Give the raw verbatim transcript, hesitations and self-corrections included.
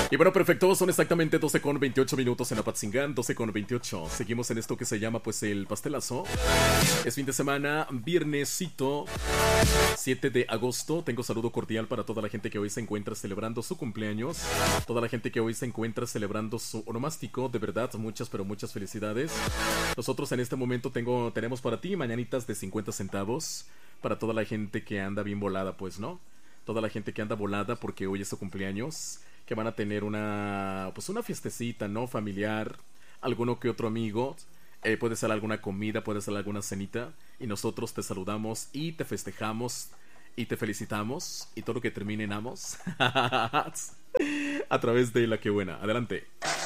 Y bueno, perfecto, son exactamente doce con veintiocho minutos en Apatzingán, doce con veintiocho. Seguimos en esto que se llama pues el pastelazo. Es fin de semana, viernesito, siete de agosto. Tengo saludo cordial para toda la gente que hoy se encuentra celebrando su cumpleaños. Toda la gente que hoy se encuentra celebrando su onomástico. De verdad, muchas pero muchas felicidades. Nosotros en este momento tengo, tenemos para ti mañanitas de cincuenta centavos. Para toda la gente que anda bien volada, pues, ¿no? Toda la gente que anda volada porque hoy es su cumpleaños. Que van a tener una, pues una fiestecita, ¿no? Familiar, alguno que otro amigo, eh, puede ser alguna comida, puede ser alguna cenita, y nosotros te saludamos y te festejamos y te felicitamos, y todo lo que termine en amos, a través de La Que Buena. Adelante.